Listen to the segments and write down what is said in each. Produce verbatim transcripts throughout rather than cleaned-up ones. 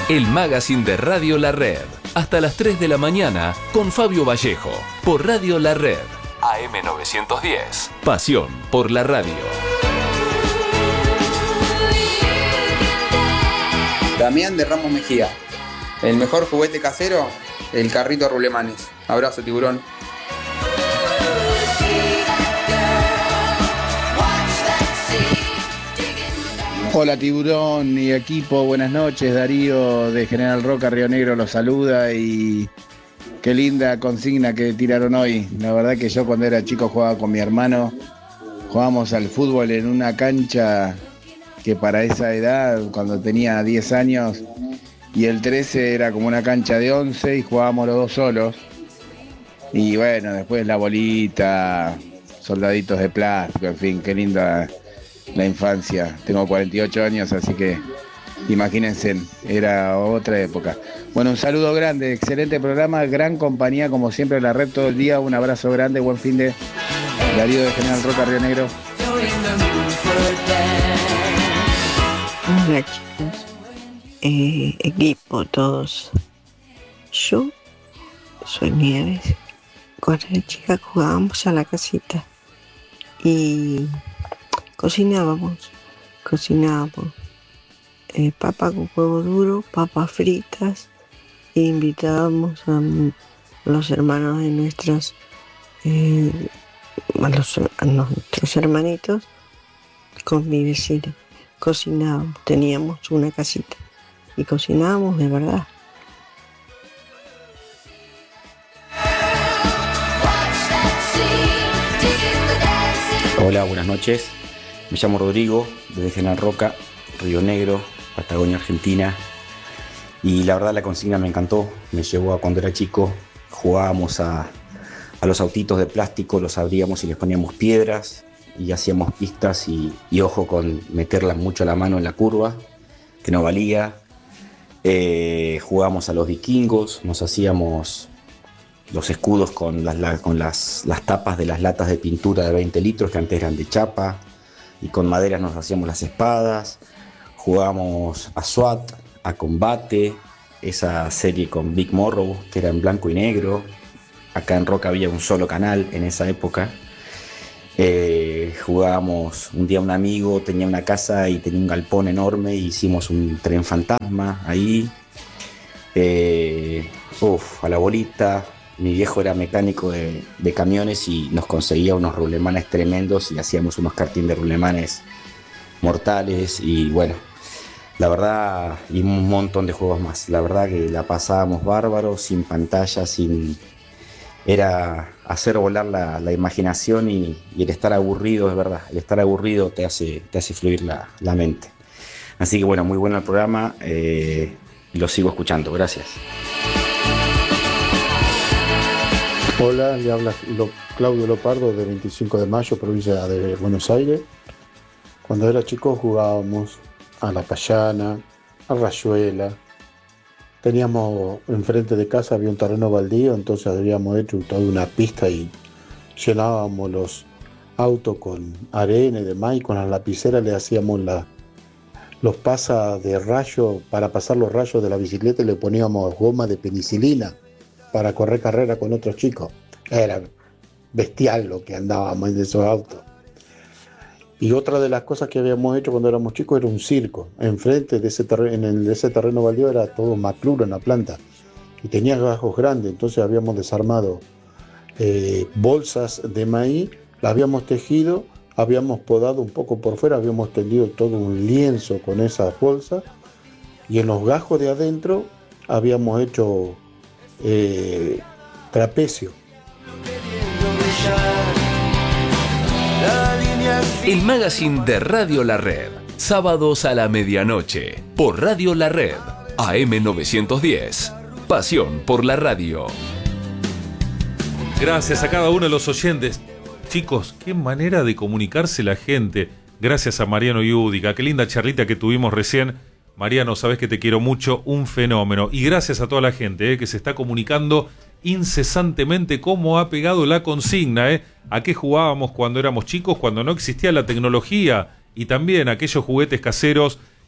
El magazine de Radio La Red. Hasta las tres de la mañana con Fabio Vallejo. Por Radio La Red. A M novecientos diez. Pasión por la radio. Damián de Ramos Mejía. El mejor juguete casero, el carrito Rulemanes. Abrazo, tiburón. Hola tiburón y equipo, buenas noches. Darío de General Roca, Río Negro los saluda y qué linda consigna que tiraron hoy. La verdad que yo cuando era chico jugaba con mi hermano, jugábamos al fútbol en una cancha que para esa edad, cuando tenía diez años y el trece era como una cancha de once y jugábamos los dos solos. Y bueno, después la bolita, soldaditos de plástico, en fin, qué linda la infancia. Tengo cuarenta y ocho años, así que imagínense, era otra época. Bueno, un saludo grande, excelente programa, gran compañía como siempre, la red todo el día. Un abrazo grande, buen fin de Darío de General Roca, Río Negro. Hola chicos, eh, equipo, todos. Yo soy Nieves. Cuando era chica jugábamos a la casita y cocinábamos, cocinábamos eh, papa con huevo duro, papas fritas, e invitábamos a, a los hermanos de nuestras, eh, a, los, a nuestros hermanitos con mi vecina. Cocinábamos, teníamos una casita y cocinábamos de verdad. Hola, buenas noches. Me llamo Rodrigo, desde General Roca, Río Negro, Patagonia, Argentina. Y la verdad la consigna me encantó, me llevó a cuando era chico, jugábamos a, a los autitos de plástico, los abríamos y les poníamos piedras y hacíamos pistas y, y ojo con meterla mucho la mano en la curva, que no valía. Eh, jugábamos a los vikingos, nos hacíamos los escudos con, las, con las, las tapas de las latas de pintura de veinte litros que antes eran de chapa. Y con madera nos hacíamos las espadas, jugábamos a SWAT, a Combate, esa serie con Big Morrow, que era en blanco y negro. Acá en Roca había un solo canal en esa época. Eh, jugábamos, un día un amigo tenía una casa y tenía un galpón enorme, e hicimos un tren fantasma ahí. Eh, uf, a la bolita. Mi viejo era mecánico de, de camiones y nos conseguía unos rulemanes tremendos y hacíamos unos karting de rulemanes mortales y bueno, la verdad, y un montón de juegos más. La verdad que la pasábamos bárbaro, sin pantalla, sin... Era hacer volar la, la imaginación y, y el estar aburrido, es verdad, el estar aburrido te hace, te hace fluir la, la mente. Así que bueno, muy bueno el programa, eh, lo sigo escuchando, gracias. Hola, le habla Claudio Lopardo de veinticinco de mayo, provincia de Buenos Aires. Cuando era chico jugábamos a la payana, a rayuela. Teníamos enfrente de casa, había un terreno baldío, entonces habíamos hecho toda una pista y llenábamos los autos con arena y demás, y con la lapicera le hacíamos la, los pasas de rayo, para pasar los rayos de la bicicleta le poníamos goma de penicilina para correr carrera con otros chicos. Era bestial lo que andábamos en esos autos. Y otra de las cosas que habíamos hecho cuando éramos chicos era un circo. Enfrente de ese terreno, en el, ese terreno baldío era todo macluro en la planta. Y tenía gajos grandes, entonces habíamos desarmado eh, bolsas de maíz, las habíamos tejido, habíamos podado un poco por fuera, habíamos tendido todo un lienzo con esas bolsas. Y en los gajos de adentro habíamos hecho eh, trapecio. El magazine de Radio La Red, sábados a la medianoche, por Radio La Red, A M novecientos diez. Pasión por la radio. Gracias a cada uno de los oyentes. Chicos, qué manera de comunicarse la gente. Gracias a Mariano Yudica, qué linda charlita que tuvimos recién. Mariano, sabes que te quiero mucho, un fenómeno. Y gracias a toda la gente eh, que se está comunicando incesantemente cómo ha pegado la consigna, ¿eh? A qué jugábamos cuando éramos chicos, cuando no existía la tecnología, y también aquellos juguetes caseros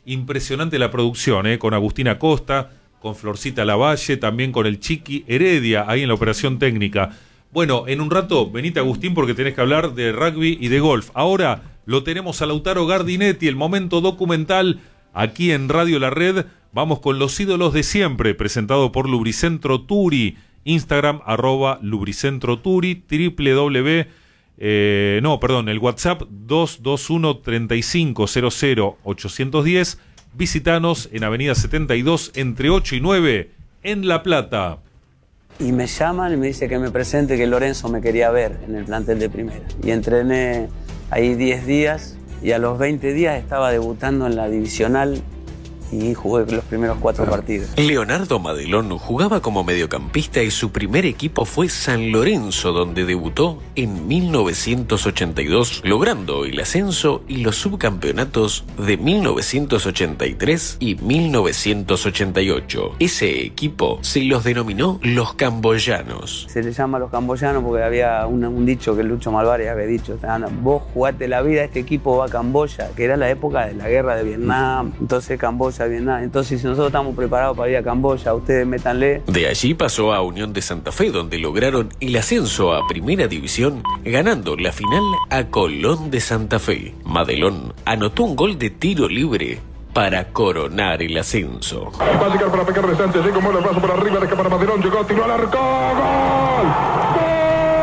Impresionante la producción, ¿eh? Con Agustina Costa, con Florcita Lavalle, también con el Chiqui Heredia, ahí en la operación técnica. Bueno, en un rato, venite Agustín, porque tenés que hablar de rugby y de golf. Ahora lo tenemos a Lautaro Gardinetti, el momento documental, aquí en Radio La Red. Vamos con los ídolos de siempre, presentado por Lubricentro Turi, Instagram, arroba Lubricentro Turi, www, eh, no, perdón, el WhatsApp dos dos uno, tres cinco cero cero, ocho uno cero. Visítanos en Avenida setenta y dos, entre ocho y nueve, en La Plata. Y me llaman y me dice que me presente, que Lorenzo me quería ver en el plantel de primera. Y entrené ahí diez días y a los veinte días estaba debutando en la divisional y jugué los primeros cuatro partidos. Leonardo Madelón jugaba como mediocampista y su primer equipo fue San Lorenzo, donde debutó en mil novecientos ochenta y dos, logrando el ascenso y los subcampeonatos de mil novecientos ochenta y tres y mil novecientos ochenta y ocho. Ese equipo se los denominó los camboyanos. Se le llama los camboyanos porque había un, un dicho que Lucho Malvares había dicho: vos jugate la vida, este equipo va a Camboya, que era la época de la guerra de Vietnam. Entonces Camboya, Vietnam. Entonces, si nosotros estamos preparados para ir a Camboya, ustedes métanle. De allí pasó a Unión de Santa Fe, donde lograron el ascenso a Primera División, ganando la final a Colón de Santa Fe. Madelón anotó un gol de tiro libre para coronar el ascenso. Va a llegar para pegar de Sánchez, llega un buen paso por arriba, deja para Madelón, llegó, tiró al arco, ¡gol! ¡Gol!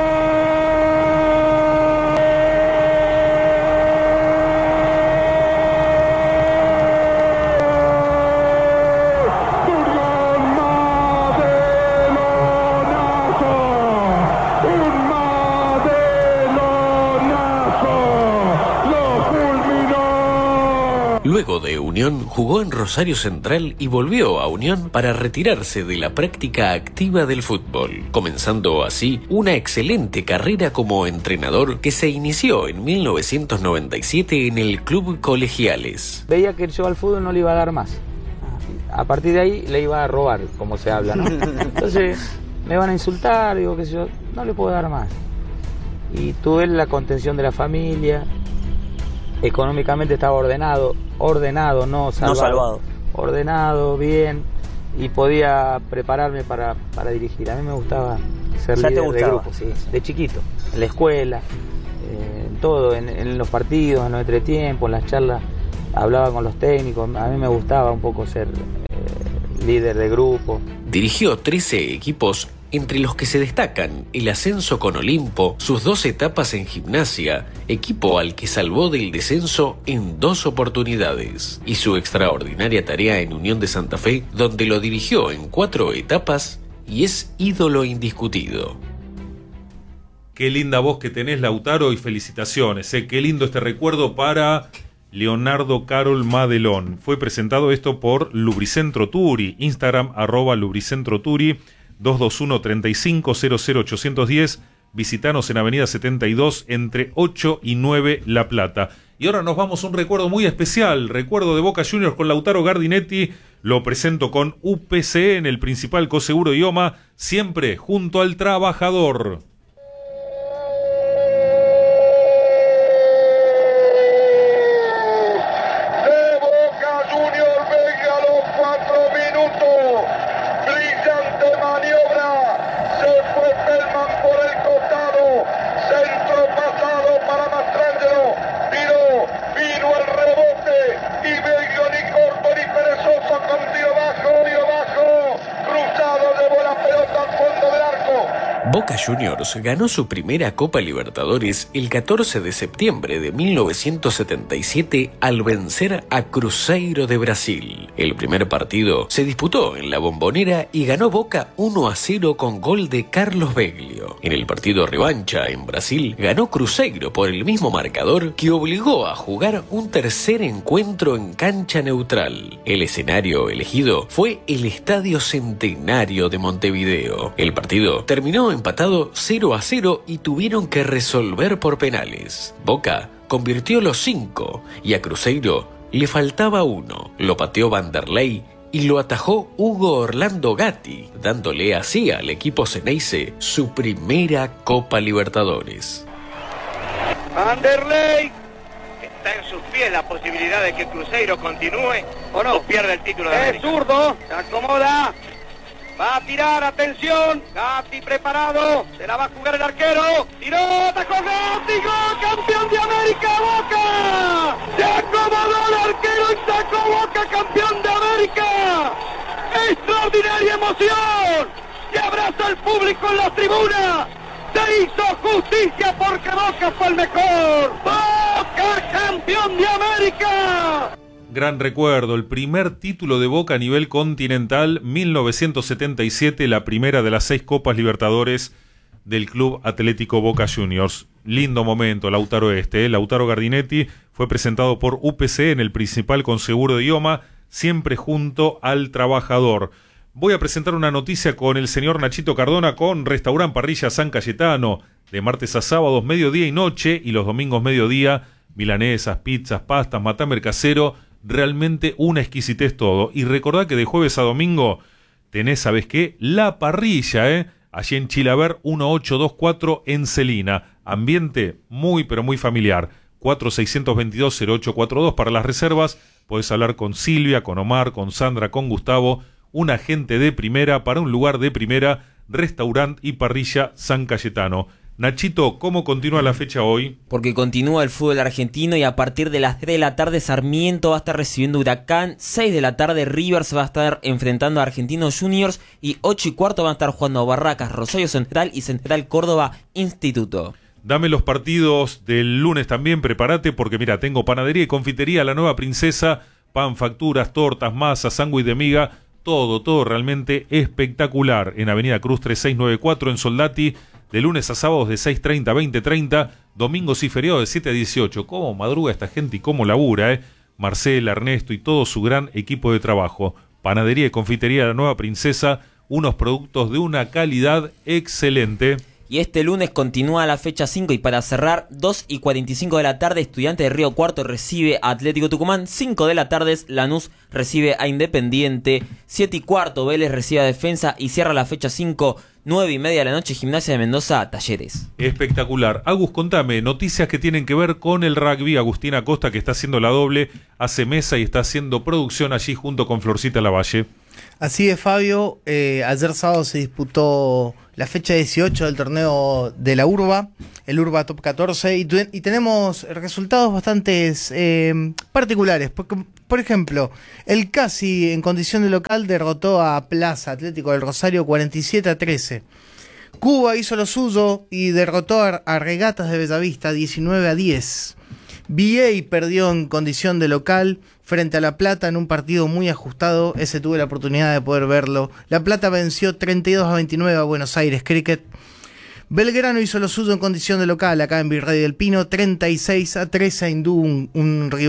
Luego de Unión, jugó en Rosario Central y volvió a Unión para retirarse de la práctica activa del fútbol, comenzando así una excelente carrera como entrenador que se inició en mil novecientos noventa y siete en el Club Colegiales. Veía que yo al fútbol no le iba a dar más. A partir de ahí le iba a robar, como se habla, ¿no? Entonces me van a insultar, digo que yo no le puedo dar más. Y tuve la contención de la familia. Económicamente estaba ordenado, ordenado, no salvado, no salvado. Ordenado, bien, y podía prepararme para, para dirigir. A mí me gustaba ser ¿Ya líder te de grupo, sí, de chiquito, en la escuela, eh, en todo, en, en los partidos, en los entretiempos, en las charlas, hablaba con los técnicos. A mí me gustaba un poco ser eh, líder de grupo. Dirigió trece equipos, entre los que se destacan el ascenso con Olimpo, sus dos etapas en Gimnasia, equipo al que salvó del descenso en dos oportunidades, y su extraordinaria tarea en Unión de Santa Fe, donde lo dirigió en cuatro etapas y es ídolo indiscutido. Qué linda voz que tenés, Lautaro, y felicitaciones, ¿eh? Qué lindo este recuerdo para Leonardo Carol Madelón. Fue presentado esto por Lubricentro Turi, Instagram, arroba Lubricentro Turi, dos dos uno, tres cinco cero cero, ocho uno cero. Visitanos en Avenida setenta y dos, entre ocho y nueve, La Plata. Y ahora nos vamos a un recuerdo muy especial, recuerdo de Boca Juniors con Lautaro Gardinetti. Lo presento con U P C N, el principal coseguro de IOMA, siempre junto al trabajador. Boca Juniors ganó su primera Copa Libertadores el catorce de septiembre de mil novecientos setenta y siete al vencer a Cruzeiro de Brasil. El primer partido se disputó en la Bombonera y ganó Boca uno a cero con gol de Carlos Beglio. En el partido revancha en Brasil ganó Cruzeiro por el mismo marcador, que obligó a jugar un tercer encuentro en cancha neutral. El escenario elegido fue el Estadio Centenario de Montevideo. El partido terminó empatado cero a cero y tuvieron que resolver por penales. Boca convirtió los cinco y a Cruzeiro le faltaba uno. Lo pateó Vanderlei y lo atajó Hugo Orlando Gatti, dándole así al equipo Ceneice su primera Copa Libertadores. Vanderlei está en sus pies la posibilidad de que Cruzeiro continúe o no, o pierda el título de América. Es zurdo, se acomoda, va a tirar, atención, Gatti preparado, se la va a jugar el arquero, tiró, atacó Gatti, gol, campeón de América, Boca, se acomodó el arquero y sacó Boca campeón de América, extraordinaria emoción, se abraza el público en la tribuna. Se hizo justicia porque Boca fue el mejor. ¡Boca campeón de América! Gran recuerdo, el primer título de Boca a nivel continental, mil novecientos setenta y siete, la primera de las seis Copas Libertadores del Club Atlético Boca Juniors. Lindo momento, Lautaro este, ¿eh? Lautaro Gardinetti fue presentado por U P C en el principal con seguro de idioma, siempre junto al trabajador. Voy a presentar una noticia con el señor Nachito Cardona con Restaurant Parrilla San Cayetano, de martes a sábados, mediodía y noche, y los domingos mediodía, milanesas, pizzas, pastas, matambre casero, realmente una exquisitez todo. Y recordá que de jueves a domingo tenés, ¿sabes qué? La Parrilla, ¿eh? Allí en Chilaver mil ochocientos veinticuatro en Celina. Ambiente muy pero muy familiar. cuatro seis dos dos cero ocho cuatro dos para las reservas. Podés hablar con Silvia, con Omar, con Sandra, con Gustavo. Un agente de primera para un lugar de primera, Restaurant y Parrilla San Cayetano. Nachito, ¿cómo continúa la fecha hoy? Porque continúa el fútbol argentino y a partir de las tres de la tarde Sarmiento va a estar recibiendo Huracán, seis de la tarde Rivers va a estar enfrentando a Argentinos Juniors y ocho y cuarto van a estar jugando Barracas, Rosario Central y Central Córdoba Instituto. Dame los partidos del lunes también, prepárate porque mira, tengo panadería y confitería La Nueva Princesa, pan, facturas, tortas, masas, sándwich de miga. Todo, todo realmente espectacular en Avenida Cruz tres seis nueve cuatro en Soldati, de lunes a sábados de seis treinta a veinte treinta, domingos y feriados de siete a dieciocho. ¿Cómo madruga esta gente y cómo labura, eh? Marcela, Ernesto y todo su gran equipo de trabajo. Panadería y confitería La Nueva Princesa, unos productos de una calidad excelente. Y este lunes continúa la fecha cinco y para cerrar, dos y cuarenta y cinco de la tarde, Estudiantes de Río Cuarto recibe a Atlético Tucumán, cinco de la tarde, Lanús recibe a Independiente, siete y cuarto, Vélez recibe a Defensa y cierra la fecha cinco, nueve y media de la noche, Gimnasia de Mendoza, Talleres. Espectacular. Agus, contame, noticias que tienen que ver con el rugby. Agustina Costa, que está haciendo la doble, hace mesa y está haciendo producción allí junto con Florcita Lavalle. Así es, Fabio. Eh, ayer sábado se disputó la fecha dieciocho del torneo de la Urba, el Urba Top catorce, y, tu, y tenemos resultados bastante eh, particulares. Porque, por ejemplo, el Casi en condición de local derrotó a Plaza Atlético del Rosario cuarenta y siete a trece. Cuba hizo lo suyo y derrotó a, a Regatas de Bellavista diecinueve a diez. V A perdió en condición de local frente a La Plata en un partido muy ajustado. Ese tuve la oportunidad de poder verlo. La Plata venció treinta y dos a veintinueve a Buenos Aires Cricket. Belgrano hizo lo suyo en condición de local acá en Virrey del Pino, treinta y seis a trece a Hindú, un, un rival